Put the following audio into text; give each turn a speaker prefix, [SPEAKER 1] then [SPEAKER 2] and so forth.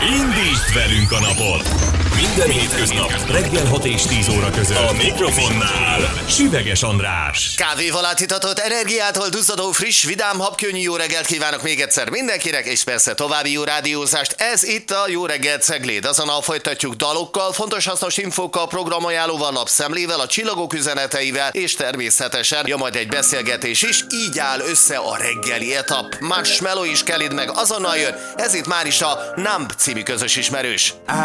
[SPEAKER 1] Indítsd velünk a napot! Minden hétköznap reggel 6 és 10 óra között a mikrofonnál Süveges András.
[SPEAKER 2] Kávéval átitatott, energiától duzzadó, friss, vidám, habkönnyű jó reggelt kívánok még egyszer mindenkinek, és persze további jó rádiózást. Ez itt a Jó reggelt Cegléd. Azonnal folytatjuk dalokkal, fontos hasznos infókkal, programajánlóval, lapszemlével, a csillagok üzeneteivel, és természetesen jön majd egy beszélgetés is. Így áll össze a reggeli etap. Marshmello is Kelly meg azonnal jön, ez itt már is a Numb című közös ismerős.